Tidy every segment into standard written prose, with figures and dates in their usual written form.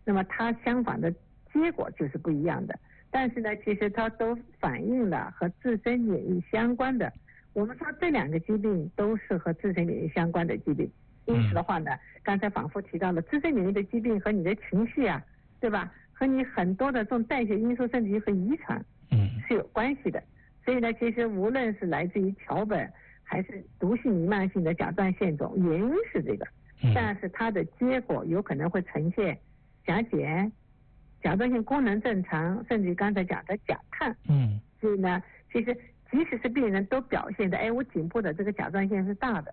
那么它相反的结果就是不一样的。但是呢，其实它都反映了和自身免疫相关的。我们说这2个疾病都是和自身免疫相关的疾病，因此的话呢，刚才反复提到了自身免疫的疾病和你的情绪啊，对吧？和你很多的这种代谢因素，甚至于和遗传，是有关系的。所以呢，其实无论是来自于桥本还是毒性弥漫性的甲状腺肿，原因是这个，但是它的结果有可能会呈现甲减、甲状腺功能正常，甚至于刚才讲的甲亢。所以呢，其实即使是病人都表现的，我颈部的这个甲状腺是大的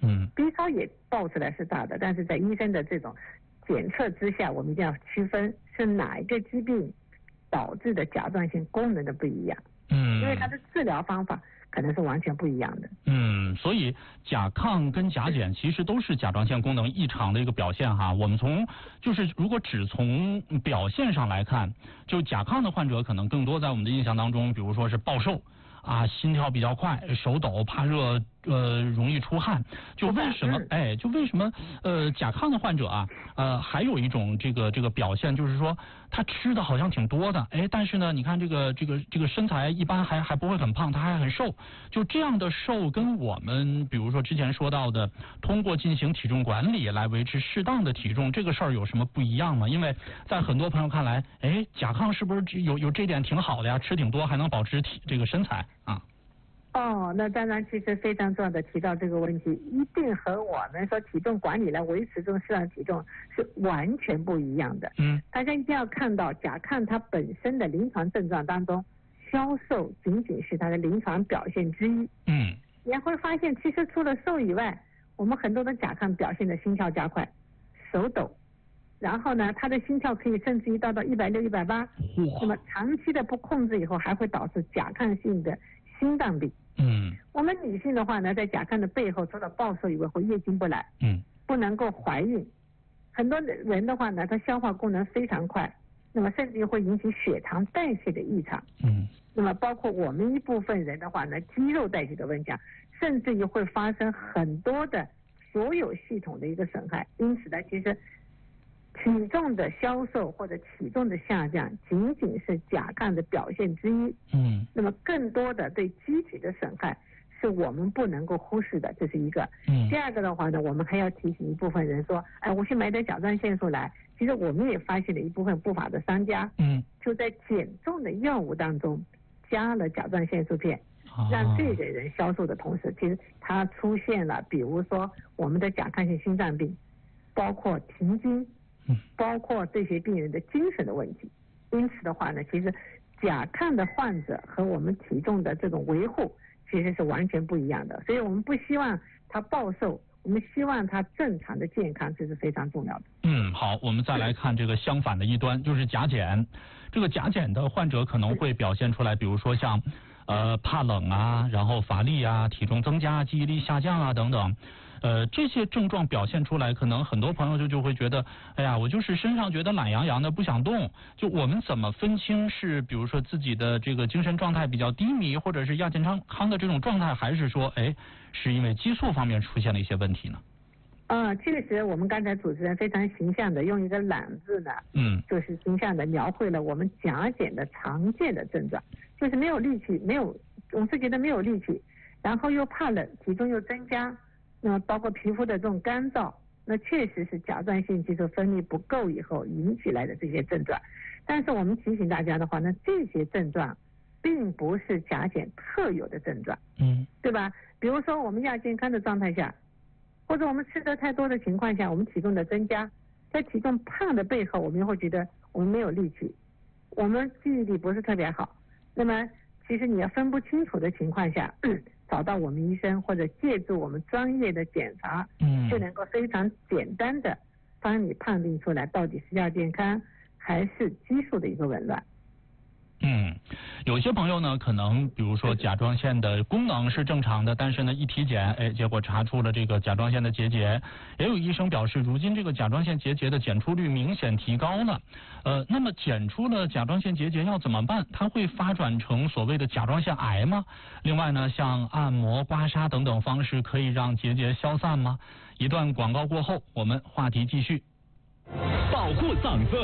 ，B 超也报出来是大的，但是在医生的这种检测之下，我们一定要区分是哪一个疾病导致的甲状腺功能的不一样。因为它的治疗方法可能是完全不一样的。 所以甲亢跟甲减其实都是甲状腺功能异常的一个表现哈。我们如果只从表现上来看，就甲亢的患者可能更多在我们的印象当中，比如说是暴瘦啊，心跳比较快，手抖，怕热，容易出汗。就为什么甲亢的患者啊，还有一种这个表现，就是说他吃的好像挺多的，但是呢，你看这个身材一般还不会很胖，他还很瘦。就这样的瘦跟我们比如说之前说到的通过进行体重管理来维持适当的体重这个事儿有什么不一样吗？因为在很多朋友看来，甲亢是不是有这点挺好的呀，吃挺多还能保持这个身材啊？ 那当然，其实非常重要的提到这个问题，一定和我们说体重管理来维持这种适当体重是完全不一样的。大家一定要看到甲亢它本身的临床症状当中，消瘦仅仅是它的临床表现之一。你还会发现，其实除了瘦以外，我们很多的甲亢表现的心跳加快、手抖，然后呢，他的心跳可以甚至于到160、180，那么长期的不控制以后，还会导致甲亢性的心脏病。我们女性的话呢，在甲亢的背后，除了暴瘦以外，会月经不来，不能够怀孕。很多人的话呢，他消化功能非常快，那么甚至于会引起血糖代谢的异常。那么包括我们一部分人的话呢，肌肉代谢的问题，甚至于会发生很多的所有系统的一个损害。因此呢，其实体重的消瘦或者体重的下降仅仅是甲亢的表现之一。那么更多的对机体的损害是我们不能够忽视的，这是一个。第二个的话呢，我们还要提醒一部分人说，我去买点甲状腺素来。其实我们也发现了一部分不法的商家，就在减重的药物当中加了甲状腺素片，让这个人销售的同时，其实他出现了比如说我们的甲亢性心脏病，包括停经，包括这些病人的精神的问题。因此的话呢，其实甲亢的患者和我们体重的这种维护其实是完全不一样的。所以我们不希望他暴瘦，我们希望他正常的健康，这是非常重要的。 好，我们再来看这个相反的一端，就是甲减。这个甲减的患者可能会表现出来，比如说像怕冷啊，然后乏力啊，体重增加，记忆力下降啊等等。这些症状表现出来，可能很多朋友就会觉得，我就是身上觉得懒洋洋的，不想动。就我们怎么分清是比如说自己的这个精神状态比较低迷，或者是亚健康的这种状态，还是说是因为激素方面出现了一些问题呢？ 确实我们刚才主持人非常形象的用一个懒字呢，就是形象的描绘了我们甲减的常见的症状，就是没有力气，总是觉得没有力气，然后又怕冷，体重又增加，那么包括皮肤的这种干燥，那确实是甲状腺激素分泌不够以后引起来的这些症状。但是我们提醒大家的话呢，这些症状并不是甲减特有的症状，对吧？比如说我们亚健康的状态下，或者我们吃得太多的情况下，我们体重的增加，在体重胖的背后，我们会觉得我们没有力气，我们记忆力不是特别好。那么其实你要分不清楚的情况下，找到我们医生或者借助我们专业的检查，就能够非常简单的帮你判定出来到底是亚健康还是激素的一个紊乱。 有些朋友呢，可能比如说甲状腺的功能是正常的，但是呢一体检，结果查出了这个甲状腺的结节。也有医生表示，如今这个甲状腺结节的检出率明显提高了。那么检出了甲状腺结节要怎么办？它会发展成所谓的甲状腺癌吗？另外呢，像按摩、刮痧等等方式可以让结节消散吗？一段广告过后，我们话题继续。 保护嗓子，